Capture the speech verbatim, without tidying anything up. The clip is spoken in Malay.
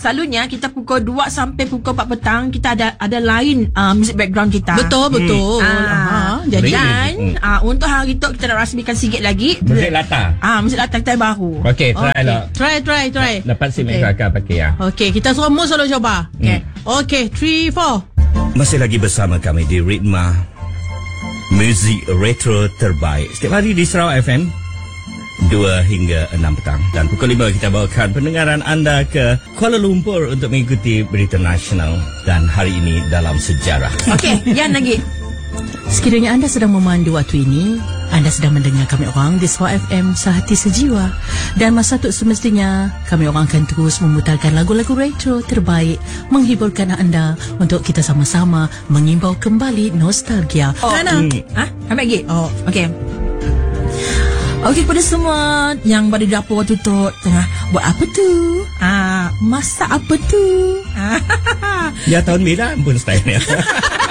selalunya kita pukul dua sampai pukul empat petang kita ada ada lain uh, music background kita. Betul betul. Hmm. Ah, Ah, jadi dan Hmm. uh, untuk hari tu kita nak rasmikan sikit lagi. Musik latar. Ah, musik latar kita baru. Okey, try okay. lah. Try try try. Lepas si Okey. mereka akan pakai ya. Okey, kita semua selalu cuba. Okay. Okey, three four. Masih lagi bersama kami di Ritma Muzik Retro Terbaik setiap hari di Sarawak F M dua hingga enam petang. Dan pukul lima kita bawakan pendengaran anda ke Kuala Lumpur untuk mengikuti berita nasional. Dan hari ini dalam sejarah. Okey, Yan lagi. Sekiranya anda sedang memandu waktu ini, anda sedang mendengar kami orang di Sarawak F M Sehati Sejiwa. Dan masa tu semestinya kami orang akan terus memutarkan lagu-lagu retro terbaik, menghiburkan anda untuk kita sama-sama mengimbau kembali nostalgia. Oh, Nana. Hmm. Ah, ambil lagi. Oh, Okey. Okey, kepada semua yang berada di dapur tu tu tengah buat apa tu? Ah, masak apa tu? Ah, Ya tahun Milan pun style ni.